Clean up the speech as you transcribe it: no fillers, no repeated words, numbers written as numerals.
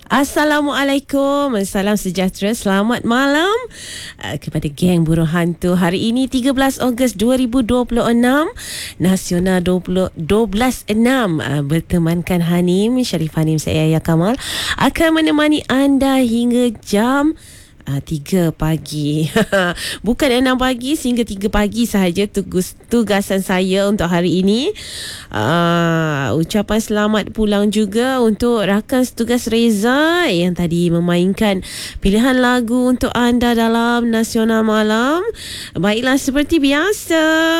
Assalamualaikum, salam sejahtera, selamat malam kepada geng Burung Hantu. Hari ini 13 Ogos 2026, Nasional 12/6, bertemankan Hanim, Syarif Hanim, saya Yahya Kamal akan menemani anda hingga jam 3 pagi. Bukan 6 pagi, sehingga 3 pagi sahaja tugasan saya untuk hari ini. Ucapan selamat pulang juga untuk rakan setugas Reza yang tadi memainkan pilihan lagu untuk anda dalam Nasional Malam. Baiklah, seperti biasa,